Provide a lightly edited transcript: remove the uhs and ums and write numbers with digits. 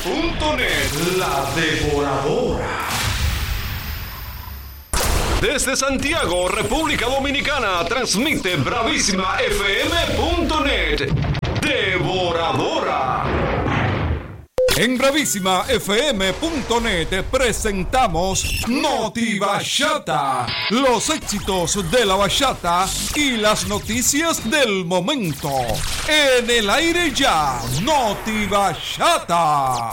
La Devoradora. Desde Santiago, República Dominicana, transmite bravísimafm.net. Devoradora. En bravísimafm.net presentamos Noti Bachata, los éxitos de la bachata y las noticias del momento. En el aire ya, Noti Bachata.